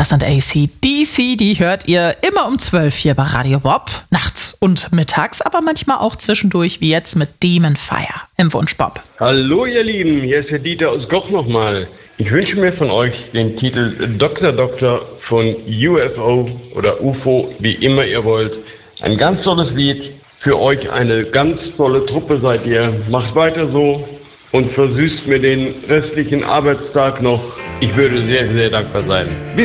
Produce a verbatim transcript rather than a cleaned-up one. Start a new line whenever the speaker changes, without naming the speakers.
Das sind A C D C, die hört ihr immer um zwölf hier bei Radio Bob. Nachts und mittags, aber manchmal auch zwischendurch, wie jetzt mit Demon Fire im Wunsch Bob.
Hallo ihr Lieben, hier ist der Dieter aus Goch nochmal. Ich wünsche mir von euch den Titel Doktor Doktor von U F O oder U F O, wie immer ihr wollt. Ein ganz tolles Lied. Für euch eine ganz tolle Truppe seid ihr. Macht weiter so und versüßt mir den restlichen Arbeitstag noch. Ich würde sehr, sehr dankbar sein. Bis